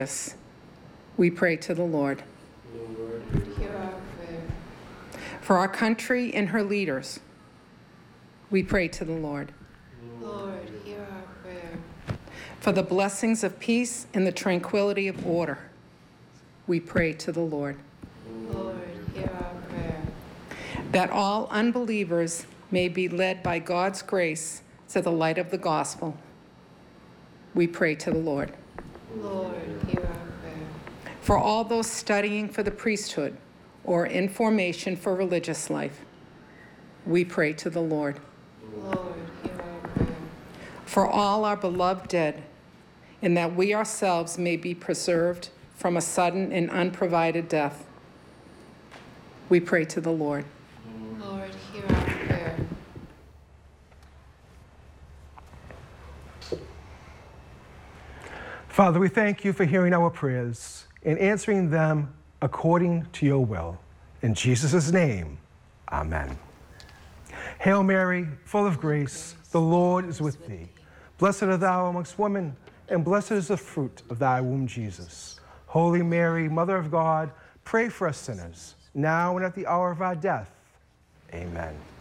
Yes. We pray to the Lord. Lord, hear our prayer. For our country and her leaders, we pray to the Lord. Lord, hear our prayer. For the blessings of peace and the tranquility of order, we pray to the Lord. Lord, hear our prayer. That all unbelievers may be led by God's grace to the light of the gospel, we pray to the Lord. Lord, hear our prayer. For all those studying for the priesthood or in formation for religious life, we pray to the Lord. Lord, hear our prayer. For all our beloved dead, and that we ourselves may be preserved from a sudden and unprovided death, we pray to the Lord. Lord, hear our prayer. Father, we thank you for hearing our prayers and answering them according to your will. In Jesus' name, amen. Hail Mary, full of grace, the Lord is with thee. Blessed art thou amongst women, and blessed is the fruit of thy womb, Jesus. Holy Mary, Mother of God, pray for us sinners, now and at the hour of our death. Amen.